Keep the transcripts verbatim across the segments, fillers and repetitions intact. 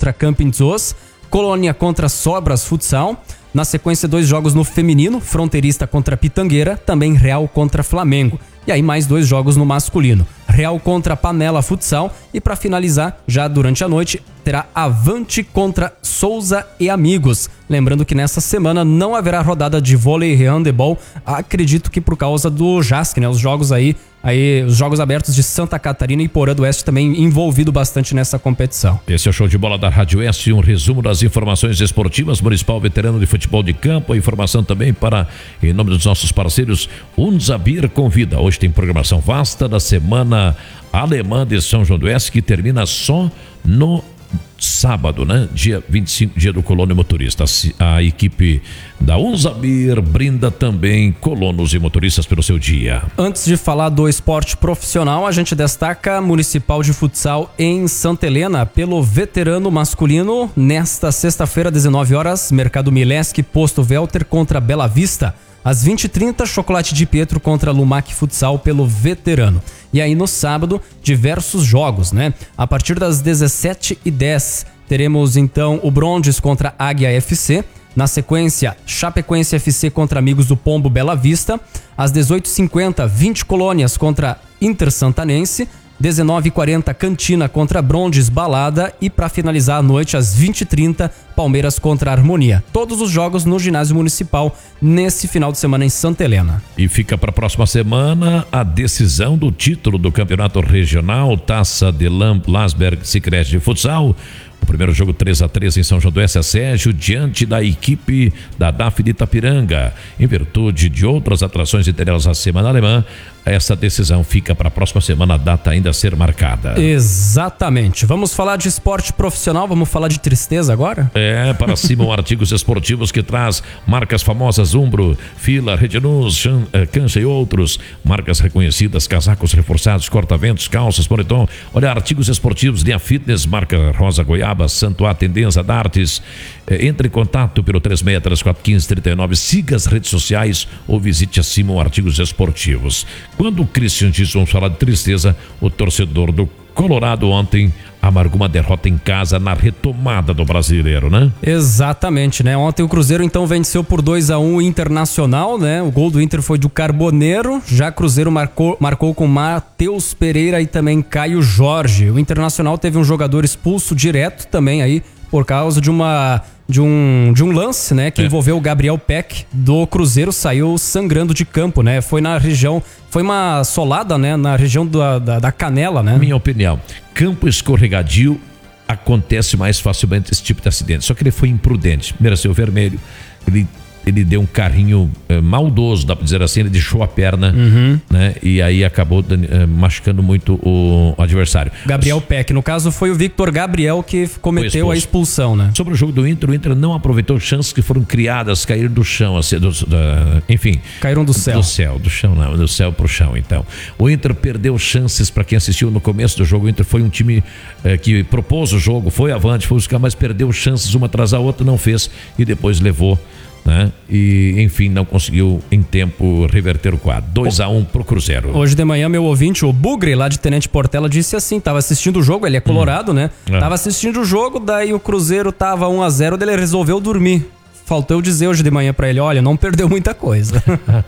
contra Campinzos, Colônia contra Sobras Futsal. Na sequência, dois jogos no feminino, Fronteirista contra Pitangueira, também Real contra Flamengo. E aí mais dois jogos no masculino, Real contra Panela Futsal e para finalizar, já durante a noite, terá Avante contra Souza e Amigos. Lembrando que nessa semana não haverá rodada de vôlei e handebol, acredito que por causa do J A S C, né? Os jogos aí, aí, os Jogos Abertos de Santa Catarina e Porã do Oeste também envolvido bastante nessa competição. Esse é o Show de Bola da Rádio Oeste, um resumo das informações esportivas, Municipal Veterano de Futebol de Campo, a informação também para, em nome dos nossos parceiros, Unzabir Convida. Hoje tem programação vasta da Semana Alemã de São João do Oeste, que termina só no sábado, né? Dia vinte e cinco, dia do colono motorista. A equipe da Unzabir brinda também colonos e motoristas pelo seu dia. Antes de falar do esporte profissional, a gente destaca Municipal de Futsal em Santa Helena pelo veterano masculino. Nesta sexta-feira, dezenove horas, Mercado Milesc, Posto Velter contra Bela Vista. Às vinte e trinta, Chocolate de Pietro contra Lumac Futsal pelo veterano. E aí no sábado, diversos jogos, né? A partir das dezessete e dez, teremos então o Brondes contra Águia F C. Na sequência, Chapecoense F C contra Amigos do Pombo Bela Vista. Às dezoito e cinquenta, vinte Colônias contra Inter Santanense. dezenove e quarenta, Cantina contra Brondes Balada. E para finalizar a noite, às vinte e trinta, Palmeiras contra Harmonia. Todos os jogos no ginásio municipal nesse final de semana em Santa Helena. E fica para a próxima semana a decisão do título do campeonato regional Taça de Lasberg Sicredi de Futsal. O primeiro jogo três a três em São João do Oeste, Sérgio, diante da equipe da D A F de Itapiranga. Em virtude de outras atrações interiores à Semana Alemã, essa decisão fica para a próxima semana, a data ainda a ser marcada. Exatamente. Vamos falar de esporte profissional, vamos falar de tristeza agora? É, para Simon Artigos Esportivos, que traz marcas famosas Umbro, Fila, Redinus, Cancha e outros. Marcas reconhecidas, casacos reforçados, corta-ventos, calças, moletom. Olha, artigos esportivos, linha fitness, marca Rosa Goiaba, Santo A, Tendência, Dartes. Entre em contato pelo três seis três quatro um cinco três nove, siga as redes sociais ou visite a Simon Artigos Esportivos. Quando o Christian diz, vamos falar de tristeza, o torcedor do Colorado ontem amargou uma derrota em casa na retomada do Brasileiro, né? Exatamente, né? Ontem o Cruzeiro então venceu por dois a um o Internacional, né? O gol do Inter foi do Carboneiro, já Cruzeiro marcou, marcou com Matheus Pereira e também Caio Jorge. O Internacional teve um jogador expulso direto também aí por causa de uma de um de um lance, né, que é. envolveu o Gabriel Peck do Cruzeiro, saiu sangrando de campo, né? Foi na região, foi uma solada, né, na região da, da, da canela, né? Minha opinião, campo escorregadio acontece mais facilmente esse tipo de acidente, só que ele foi imprudente, mereceu vermelho, ele ele deu um carrinho eh, maldoso, dá pra dizer assim, ele deixou a perna, uhum. né? E aí acabou eh, machucando muito o adversário. Gabriel Peck, no caso foi o Victor Gabriel que cometeu a expulsão, né? Sobre o jogo do Inter, o Inter não aproveitou chances que foram criadas, caíram do chão, assim, do, da, enfim. Caíram do céu. Do céu, do chão não, do céu pro chão, então. O Inter perdeu chances, para quem assistiu no começo do jogo, o Inter foi um time eh, que propôs o jogo, foi avante, foi buscar, mas perdeu chances uma atrás da outra, não fez e depois levou, né? E enfim, não conseguiu em tempo reverter o quadro. dois a um pro Cruzeiro. Hoje de manhã, meu ouvinte, o Bugre, lá de Tenente Portela, disse assim: tava assistindo o jogo, ele é colorado, hum. né? É. Tava assistindo o jogo, daí o Cruzeiro tava um a zero, daí ele resolveu dormir. Faltou eu dizer hoje de manhã pra ele, olha, não perdeu muita coisa.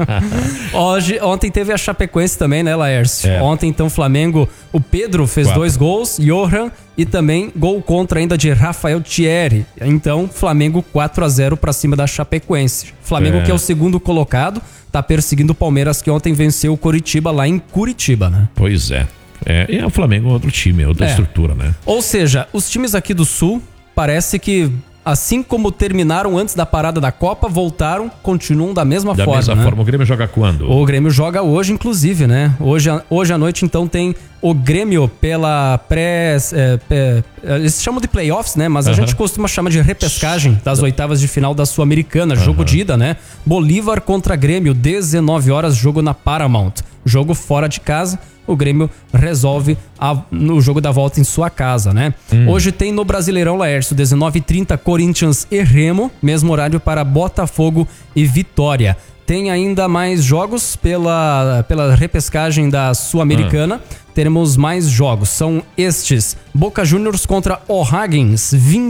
hoje, ontem teve a Chapecoense também, né, Laércio? É. Ontem, então, o Flamengo, o Pedro fez Quatro. dois gols, Johan, e também gol contra ainda de Rafael Thierry. Então, Flamengo quatro a zero pra cima da Chapecoense. Flamengo, é. que é o segundo colocado, tá perseguindo o Palmeiras, que ontem venceu o Coritiba lá em Curitiba, né? Pois é. É, e o Flamengo é outro time, é outra é. estrutura, né? Ou seja, os times aqui do Sul, parece que assim como terminaram antes da parada da Copa, voltaram, continuam da mesma da forma. Da mesma né? forma. O Grêmio joga quando? O Grêmio joga hoje, inclusive, né? Hoje, hoje à noite, então, tem o Grêmio pela pré... É, é, eles chamam de playoffs, né? Mas a uh-huh. gente costuma chamar de repescagem das oitavas de final da Sul-Americana. Uh-huh. Jogo de ida, né? Bolívar contra Grêmio, dezenove horas, jogo na Paramount. Jogo fora de casa. O Grêmio resolve a, no jogo da volta em sua casa, né? Hum. Hoje tem no Brasileirão, Laércio, dezenove e trinta, Corinthians e Remo, mesmo horário para Botafogo e Vitória. Tem ainda mais jogos pela, pela repescagem da Sul-Americana. Ah. Teremos mais jogos. São estes: Boca Juniors contra O'Higgins, vinte